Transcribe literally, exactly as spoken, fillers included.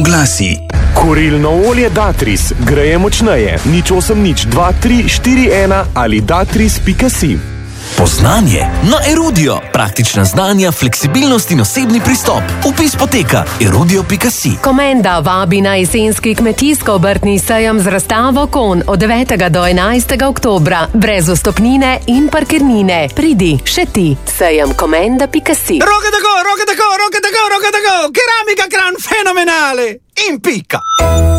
Oglasi. Kurilno olje Datris greje močneje. Nič osem nič dva tri štiri ena ali datris pika si. Poznanje na Erudio. Praktična znanja, fleksibilnost in osebni pristop. Vpis poteka erudio pika si. Komenda vabi na jesenski kmetijsko-obrtni sejem z razstavo konj od devetega do enajstega oktobra. Brez vstopnine in parkirnine. Pridi še ti. sejem komenda pika si. Roke tako, roke tako, roke tako, roke tako. Keramika Kran fenomenale. In pika.